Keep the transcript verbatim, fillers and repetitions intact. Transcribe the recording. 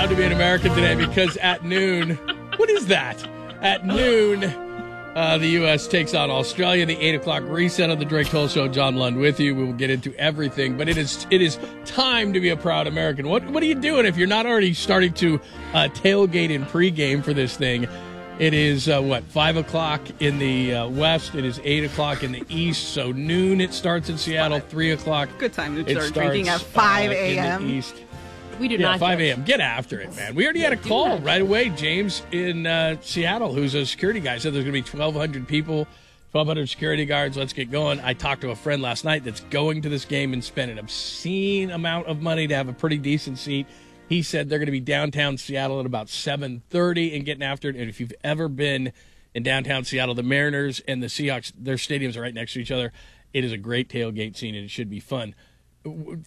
proud to be an American today because at noon, what is that? At noon, uh, the U S takes on Australia. The eight o'clock reset of the Drake Toll Show. John Lund with you. We will get into everything, but it is it is time to be a proud American. What what are you doing if you're not already starting to uh, tailgate in pregame for this thing? It is, uh, what, five o'clock in the uh, west. It is eight o'clock in the east. So noon it starts in Seattle, three o'clock. Good time to it start starts, drinking at five uh, a.m. in the east. We do yeah, not. five a.m. Get after it, man. We already had a call right away. James in uh, Seattle, who's a security guy, said there's going to be twelve hundred people, twelve hundred security guards. Let's get going. I talked to a friend last night that's going to this game and spent an obscene amount of money to have a pretty decent seat. He said they're going to be downtown Seattle at about seven thirty and getting after it. And if you've ever been in downtown Seattle, the Mariners and the Seahawks, their stadiums are right next to each other. It is a great tailgate scene, and it should be fun.